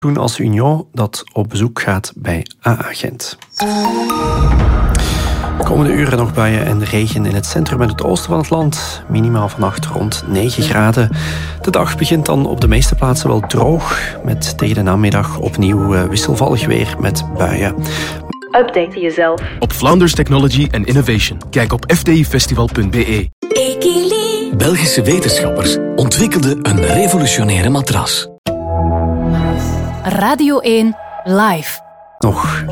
doen als Union dat op bezoek gaat bij AA Gent. De komende uren nog buien en regen in het centrum en het oosten van het land. Minimaal vannacht rond 9 graden. De dag begint dan op de meeste plaatsen wel droog. Met tegen de namiddag opnieuw wisselvallig weer met buien. Update jezelf op Vlaanders Technology and Innovation. Kijk op fdifestival.be. Belgische wetenschappers ontwikkelden een revolutionaire matras. Radio 1 live. Nog